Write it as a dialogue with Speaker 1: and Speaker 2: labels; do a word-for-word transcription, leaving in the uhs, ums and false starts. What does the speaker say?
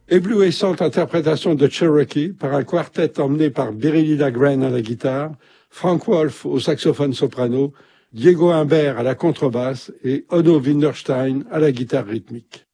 Speaker 1: Éblouissante interprétation de Cherokee par un quartet emmené par Biréli Lagrène à la guitare, Frank Wolf au saxophone soprano, Diego Humbert à la contrebasse et Onno Winterstein à la guitare rythmique.